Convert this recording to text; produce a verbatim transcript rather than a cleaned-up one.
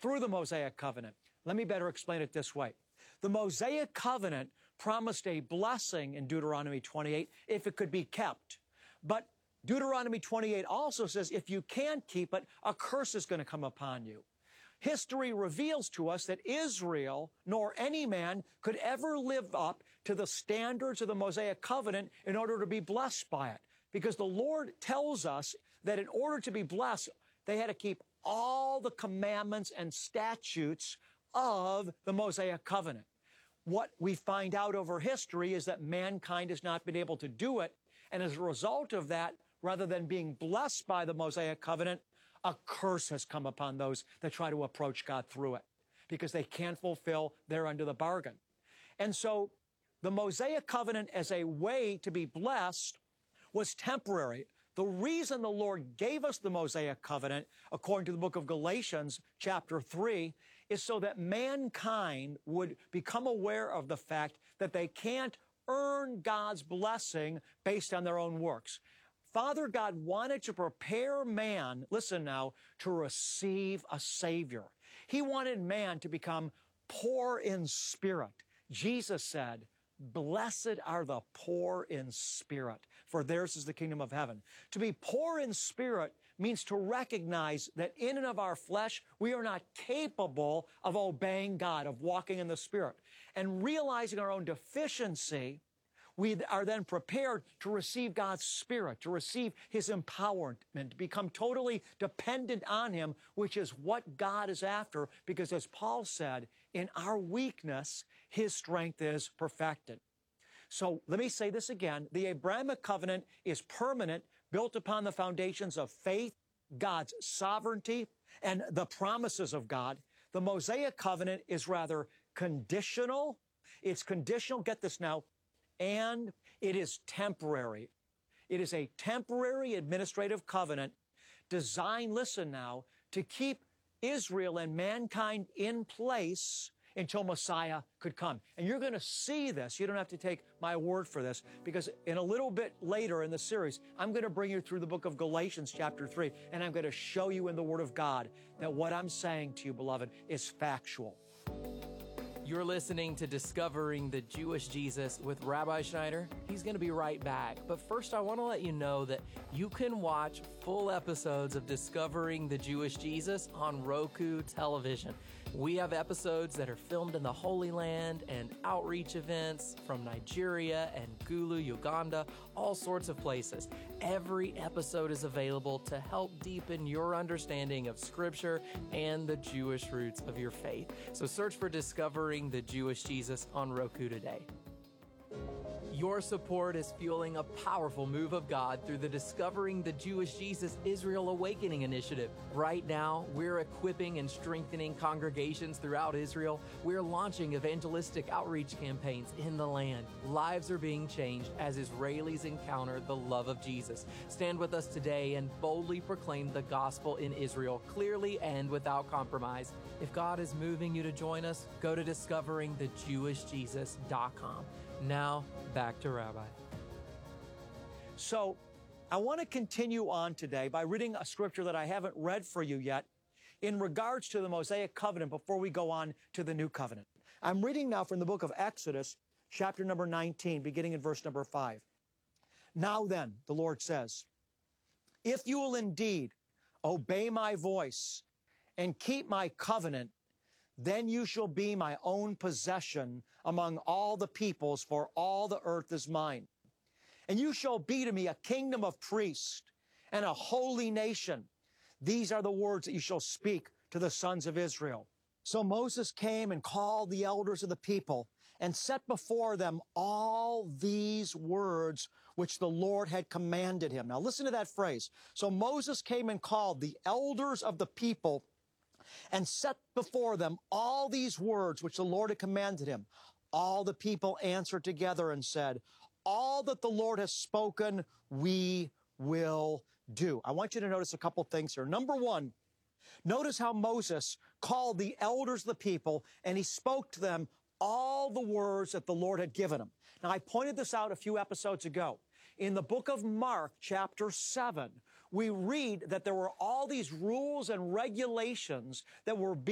through the Mosaic covenant. Let me better explain it this way. The Mosaic covenant promised a blessing in Deuteronomy twenty-eight if it could be kept. But Deuteronomy twenty-eight also says if you can't keep it, a curse is going to come upon you. History reveals to us that Israel, nor any man, could ever live up to the standards of the Mosaic covenant in order to be blessed by it. Because the Lord tells us that in order to be blessed, they had to keep all the commandments and statutes of the Mosaic covenant. What we find out over history is that mankind has not been able to do it. And as a result of that, rather than being blessed by the Mosaic covenant, a curse has come upon those that try to approach God through it because they can't fulfill their end of the bargain. And so the Mosaic covenant as a way to be blessed was temporary. The reason the Lord gave us the Mosaic covenant, according to the book of Galatians, chapter three, is so that mankind would become aware of the fact that they can't earn God's blessing based on their own works. Father God wanted to prepare man, listen now, to receive a Savior. He wanted man to become poor in spirit. Jesus said, "Blessed are the poor in spirit, for theirs is the kingdom of heaven." To be poor in spirit means to recognize that in and of our flesh, we are not capable of obeying God, of walking in the Spirit. And realizing our own deficiency, we are then prepared to receive God's Spirit, to receive His empowerment, to become totally dependent on Him, which is what God is after, because as Paul said, in our weakness, His strength is perfected. So let me say this again. The Abrahamic covenant is permanent, built upon the foundations of faith, God's sovereignty, and the promises of God. The Mosaic covenant is rather conditional. It's conditional, get this now, and it is temporary. It is a temporary administrative covenant designed, listen now, to keep Israel and mankind in place until Messiah could come. And you're going to see this. You don't have to take my word for this, because in a little bit later in the series, I'm going to bring you through the book of Galatians chapter three, and I'm going to show you in the Word of God that what I'm saying to you, beloved, is factual. You're listening to Discovering the Jewish Jesus with Rabbi Schneider. He's going to be right back. But first, I want to let you know that you can watch full episodes of Discovering the Jewish Jesus on Roku television. We have episodes that are filmed in the Holy Land and outreach events from Nigeria and Gulu, Uganda, all sorts of places. Every episode is available to help deepen your understanding of Scripture and the Jewish roots of your faith. So search for Discovering the Jewish Jesus on Roku today. Your support is fueling a powerful move of God through the Discovering the Jewish Jesus Israel Awakening Initiative. Right now, we're equipping and strengthening congregations throughout Israel. We're launching evangelistic outreach campaigns in the land. Lives are being changed as Israelis encounter the love of Jesus. Stand with us today and boldly proclaim the gospel in Israel clearly and without compromise. If God is moving you to join us, go to discovering the jewish jesus dot com. Now, back to Rabbi. So, I want to continue on today by reading a scripture that I haven't read for you yet in regards to the Mosaic covenant before we go on to the new covenant. I'm reading now from the book of Exodus, chapter number nineteen, beginning in verse number five. Now then, the Lord says, if you will indeed obey my voice and keep my covenant, then you shall be my own possession among all the peoples, for all the earth is mine. And you shall be to me a kingdom of priests and a holy nation. These are the words that you shall speak to the sons of Israel. So Moses came and called the elders of the people and set before them all these words which the Lord had commanded him. Now listen to that phrase. So Moses came and called the elders of the people and set before them all these words which the Lord had commanded him. All the people answered together and said, all that the Lord has spoken, we will do. I want you to notice a couple things here. Number one, notice how Moses called the elders of the people and he spoke to them all the words that the Lord had given him. Now, I pointed this out a few episodes ago. In the book of Mark, chapter seven, we read that there were all these rules and regulations that were being